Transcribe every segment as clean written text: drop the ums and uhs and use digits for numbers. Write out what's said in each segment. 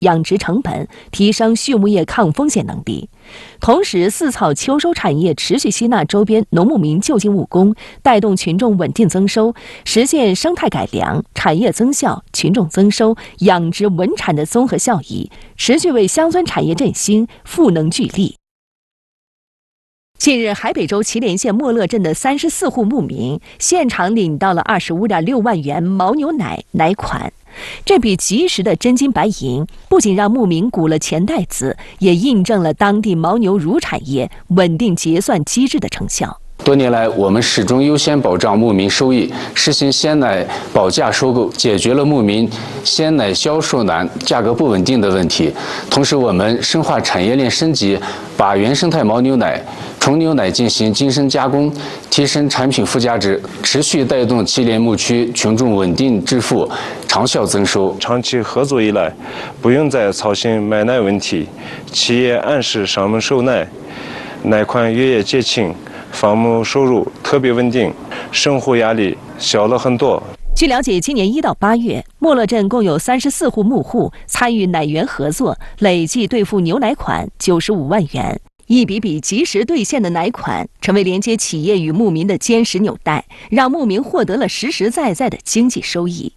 养殖成本，提升畜牧业抗风险能力。同时，饲草秋收产业持续吸纳周边农牧民就近务工，带动群众稳定增收，实现生态改良、产业增效、群众增收、养殖稳产的综合效益，持续为乡村产业振兴赋能聚力。近日，海北州祁连县莫勒镇的34户牧民现场领到了25.6万元牦牛奶奶款。这笔及时的真金白银，不仅让牧民鼓了钱袋子，也印证了当地牦牛乳产业稳定结算机制的成效。 多年来，我们始终优先保障牧民收益，实行鲜奶保价收购，解决了牧民鲜奶销售难、价格不稳定的问题。同时，我们深化产业链升级，把原生态牦牛奶、纯牛奶进行精深加工，提升产品附加值，持续带动祁连牧区群众稳定致富、长效增收。 长期合作以来，不用再操心买奶问题，企业按时上门收奶，奶款月月结清。放牧收入特别稳定，生活压力小了很多。 据了解，今年1到8月，莫勒镇共有34户牧户参与奶源合作，累计兑付牛奶款95万元。一笔笔及时兑现的奶款，成为连接企业与牧民的坚实纽带，让牧民获得了实实在在的经济收益。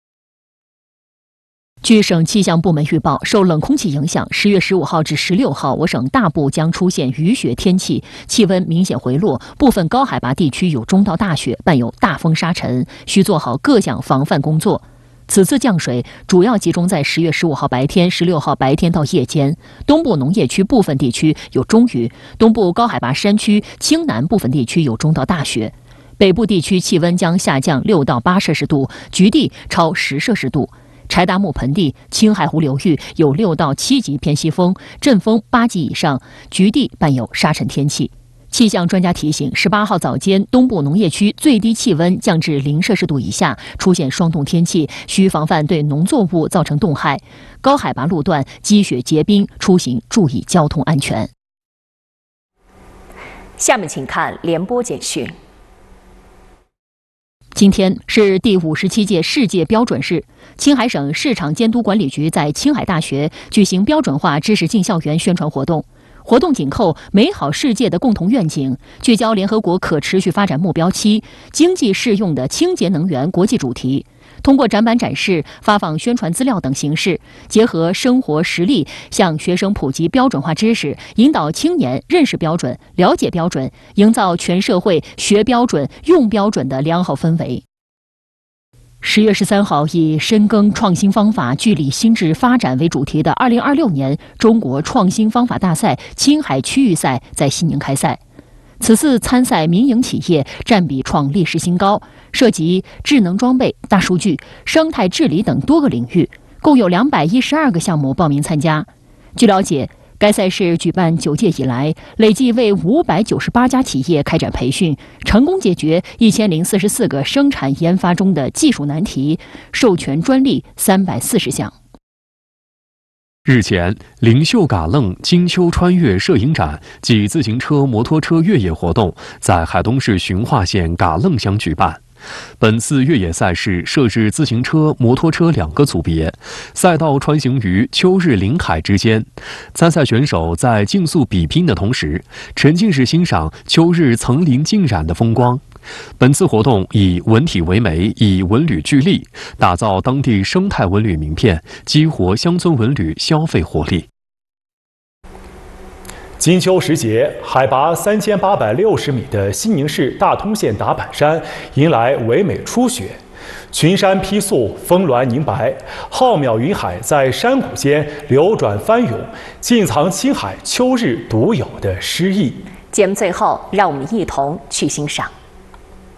据省气象部门预报，受冷空气影响，10月15号至16号，我省大部将出现雨雪天气，气温明显回落，部分高海拔地区有中到大雪，伴有大风沙尘，需做好各项防范工作。此次降水主要集中在10月15号白天、16号白天到夜间，东部农业区部分地区有中雨，东部高海拔山区、青南部分地区有中到大雪，北部地区气温将下降6到8摄氏度，局地超10摄氏度。柴达木盆地、青海湖流域有6到7级偏西风，阵风8级以上，局地伴有沙尘天气。气象专家提醒，18号早间东部农业区最低气温降至0摄氏度以下，出现霜冻天气，需防范对农作物造成冻害。高海拔路段积雪结冰，出行注意交通安全。 下面请看联播简讯。 今天是第57届世界标准日，青海省市场监督管理局在青海大学举行标准化知识进校园宣传活动。活动紧扣美好世界的共同愿景，聚焦联合国可持续发展目标7经济适用的清洁能源国际主题。通过展板展示、发放宣传资料等形式，结合生活实例，向学生普及标准化知识，引导青年认识标准、了解标准，营造全社会学标准、用标准的良好氛围。10月13号，以深耕创新方法、聚力新智发展为主题的2026年中国创新方法大赛青海区域赛在西宁开赛。此次参赛民营企业占比创历史新高，涉及智能装备、大数据、生态治理等多个领域，共有212个项目报名参加。据了解，该赛事举办9届以来，累计为598家企业开展培训，成功解决1044个生产研发中的技术难题，授权专利340项。 日前，领袖嘎楞金秋穿越摄影展暨自行车、摩托车越野活动在海东市循化县嘎楞乡举办。本次越野赛事设置自行车、摩托车2个组别，赛道穿行于秋日林海之间。参赛选手在竞速比拼的同时，沉浸式欣赏秋日层林尽染的风光。本次活动以文体为媒，以文旅聚力，打造当地生态文旅名片，激活乡村文旅消费活力。 金秋时节，海拔3860米的西宁市大通县达坂山迎来唯美初雪，群山披素，峰峦凝白，浩渺云海在山谷间流转翻涌，尽藏青海秋日独有的诗意。 节目最后，让我们一同去欣赏。